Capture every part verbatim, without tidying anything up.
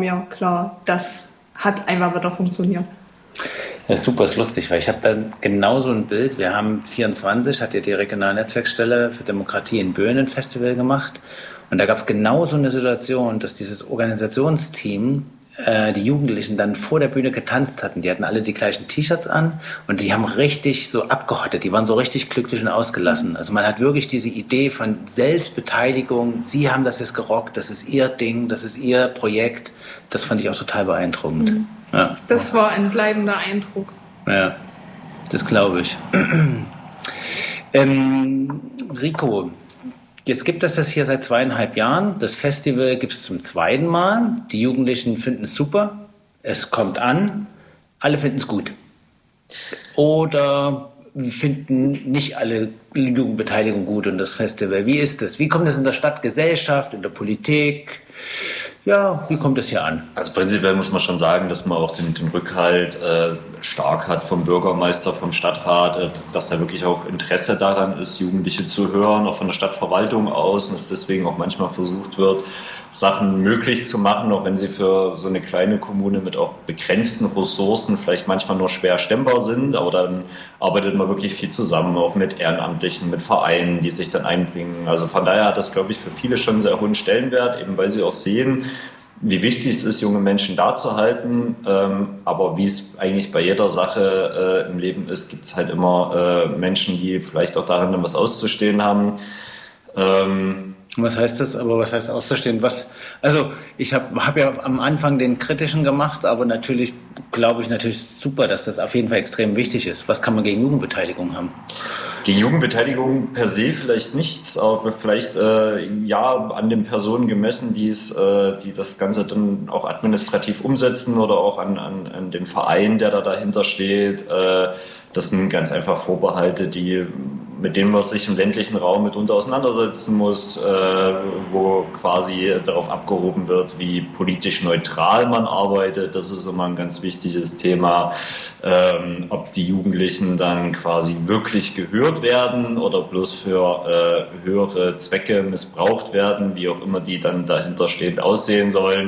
mir klar, das hat einfach wieder funktioniert. Ja, super, ist lustig, weil ich habe da genau so ein Bild. Wir haben vierundzwanzig, hat ja die regionale Netzwerkstelle für Demokratie in Böen ein Festival gemacht. Und da gab es genau so eine Situation, dass dieses Organisationsteam äh, die Jugendlichen dann vor der Bühne getanzt hatten. Die hatten alle die gleichen T-Shirts an und die haben richtig so abgehottet. Die waren so richtig glücklich und ausgelassen. Also man hat wirklich diese Idee von Selbstbeteiligung. Sie haben das jetzt gerockt, das ist ihr Ding, das ist ihr Projekt. Das fand ich auch total beeindruckend. Mhm. Ja. Das war ein bleibender Eindruck. Ja, das glaube ich. ähm, Rico, jetzt gibt es das hier seit zweieinhalb Jahren. Das Festival gibt es zum zweiten Mal. Die Jugendlichen finden es super. Es kommt an. Alle finden es gut. Oder finden nicht alle Jugendbeteiligung gut und das Festival. Wie ist es? Wie kommt es in der Stadtgesellschaft, in der Politik? Ja, wie kommt es hier an? Also prinzipiell muss man schon sagen, dass man auch den, den Rückhalt äh, stark hat vom Bürgermeister, vom Stadtrat, äh, dass da wirklich auch Interesse daran ist, Jugendliche zu hören, auch von der Stadtverwaltung aus, und dass deswegen auch manchmal versucht wird, Sachen möglich zu machen, auch wenn sie für so eine kleine Kommune mit auch begrenzten Ressourcen vielleicht manchmal nur schwer stemmbar sind, aber dann arbeitet man wirklich viel zusammen, auch mit Ehrenamtlichen, mit Vereinen, die sich dann einbringen. Also von daher hat das, glaube ich, für viele schon einen sehr hohen Stellenwert, eben weil sie auch sehen, wie wichtig es ist, junge Menschen da zu halten. Ähm, aber wie es eigentlich bei jeder Sache äh, im Leben ist, gibt es halt immer äh, Menschen, die vielleicht auch darin dann was auszustehen haben. Ähm, Was heißt das? Aber was heißt auszustehen? Was? Also ich habe hab ja am Anfang den kritischen gemacht, aber natürlich glaube ich natürlich super, dass das auf jeden Fall extrem wichtig ist. Was kann man gegen Jugendbeteiligung haben? Gegen Jugendbeteiligung per se vielleicht nichts, aber vielleicht äh, ja an den Personen gemessen, die es, äh, die das Ganze dann auch administrativ umsetzen, oder auch an, an, an den Verein, der da dahinter steht. Äh, das sind ganz einfach Vorbehalte, die mit denen man sich im ländlichen Raum mitunter auseinandersetzen muss, äh, wo quasi darauf abgehoben wird, wie politisch neutral man arbeitet. Das ist immer ein ganz wichtiges Thema, ähm, ob die Jugendlichen dann quasi wirklich gehört werden oder bloß für äh, höhere Zwecke missbraucht werden, wie auch immer die dann dahinter stehend aussehen sollen.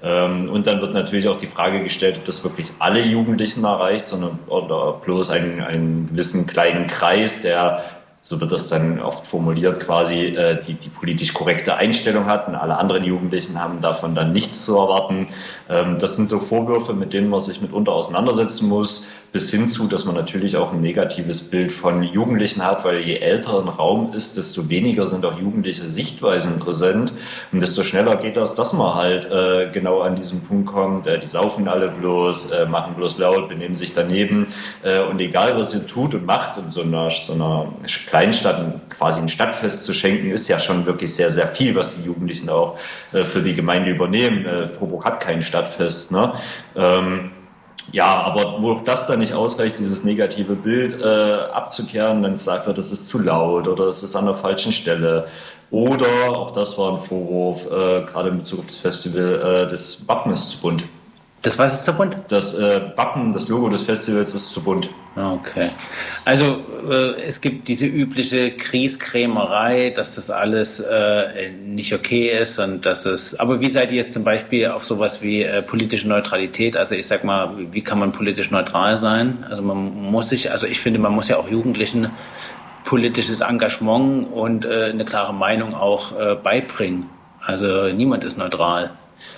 Und dann wird natürlich auch die Frage gestellt, ob das wirklich alle Jugendlichen erreicht, sondern oder bloß einen, einen gewissen kleinen Kreis, der, so wird das dann oft formuliert, quasi die, die politisch korrekte Einstellung hat, und alle anderen Jugendlichen haben davon dann nichts zu erwarten. Das sind so Vorwürfe, mit denen man sich mitunter auseinandersetzen muss, bis hin zu, dass man natürlich auch ein negatives Bild von Jugendlichen hat, weil je älter ein Raum ist, desto weniger sind auch jugendliche Sichtweisen präsent, und desto schneller geht das, dass man halt äh, genau an diesen Punkt kommt, äh, die saufen alle bloß, äh, machen bloß laut, benehmen sich daneben, äh, und egal was ihr tut und macht in so einer, so einer Kleinstadt quasi ein Stadtfest zu schenken, ist ja schon wirklich sehr, sehr viel, was die Jugendlichen auch äh, für die Gemeinde übernehmen. Äh, Frohburg hat kein Stadtfest, ne? Ähm, Ja, aber wo das dann nicht ausreicht, dieses negative Bild äh, abzukehren, dann sagt wird, das ist zu laut oder es ist an der falschen Stelle. Oder, auch das war ein Vorwurf, äh, gerade in Bezug auf das Festival, äh, das Wappen ist zu bunt. Das was ist zu bunt? Das äh, Wappen, das Logo des Festivals ist zu bunt. Okay. Also äh, es gibt diese übliche Krieskrämerei, dass das alles äh, nicht okay ist und dass es. Aber wie seid ihr jetzt zum Beispiel auf sowas wie äh, politische Neutralität? Also ich sag mal, wie kann man politisch neutral sein? Also man muss sich, also ich finde, man muss ja auch Jugendlichen politisches Engagement und äh, eine klare Meinung auch äh, beibringen. Also niemand ist neutral.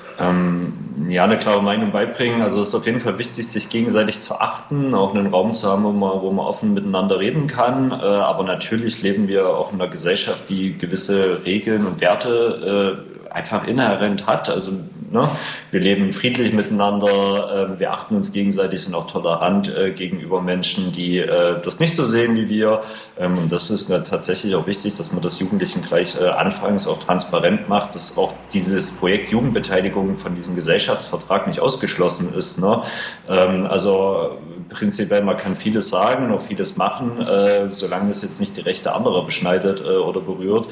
Ähm, ja, eine klare Meinung beibringen. Also es ist auf jeden Fall wichtig, sich gegenseitig zu achten, auch einen Raum zu haben, wo man, wo man offen miteinander reden kann. Äh, aber natürlich leben wir auch in einer Gesellschaft, die gewisse Regeln und Werte äh, einfach inhärent hat. Also ne, wir leben friedlich miteinander, äh, wir achten uns gegenseitig, sind auch tolerant äh, gegenüber Menschen, die äh, das nicht so sehen wie wir. Ähm, und das ist äh, tatsächlich auch wichtig, dass man das Jugendlichen gleich äh, anfangs auch transparent macht, dass auch dieses Projekt Jugendbeteiligung von diesem Gesellschaftsvertrag nicht ausgeschlossen ist. Ne? Ähm, also prinzipiell, man kann vieles sagen und auch vieles machen, äh, solange es jetzt nicht die Rechte anderer beschneidet äh, oder berührt.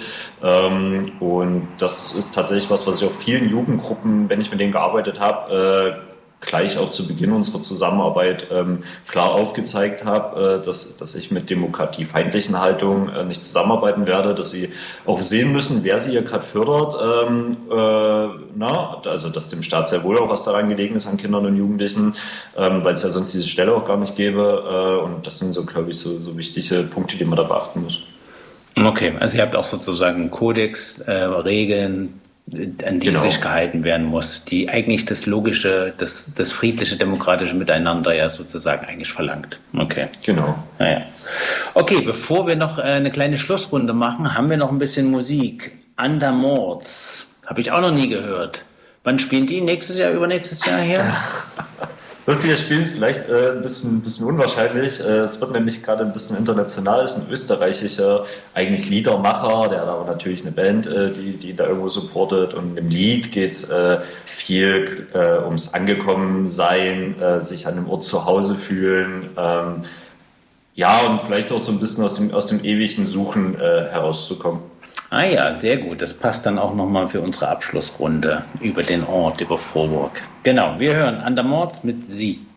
Ähm, und das ist tatsächlich was, was ich auch vielen Jugendgruppen, wenn ich mit denen gearbeitet habe, gleich auch zu Beginn unserer Zusammenarbeit ähm, klar aufgezeigt habe, äh, dass, dass ich mit demokratiefeindlichen Haltungen äh, nicht zusammenarbeiten werde, dass sie auch sehen müssen, wer sie hier gerade fördert, ähm, äh, na, also dass dem Staat sehr wohl auch was daran gelegen ist an Kindern und Jugendlichen, ähm, weil es ja sonst diese Stelle auch gar nicht gäbe, äh, und das sind so, glaube ich, so, so wichtige Punkte, die man da beachten muss. Okay, also ihr habt auch sozusagen einen Kodex, äh, Regeln, an die genau. sich gehalten werden muss, die eigentlich das logische, das, das friedliche, demokratische Miteinander ja sozusagen eigentlich verlangt. Okay. Genau. Naja. Okay, bevor wir noch eine kleine Schlussrunde machen, haben wir noch ein bisschen Musik. Undermords. Habe ich auch noch nie gehört. Wann spielen die? Nächstes Jahr, übernächstes Jahr her? Lustiges Spiel ist vielleicht äh, ein bisschen, bisschen unwahrscheinlich. Äh, es wird nämlich gerade ein bisschen international. Es ist ein österreichischer, eigentlich Liedermacher, der hat aber natürlich eine Band, äh, die, die da irgendwo supportet. Und im Lied geht es äh, viel äh, ums Angekommensein, äh, sich an dem Ort zu Hause fühlen. Ähm, ja, und vielleicht auch so ein bisschen aus dem, aus dem ewigen Suchen äh, herauszukommen. Ah ja, sehr gut. Das passt dann auch nochmal für unsere Abschlussrunde über den Ort, über Vorburg. Genau, wir hören Undermords mit Sie.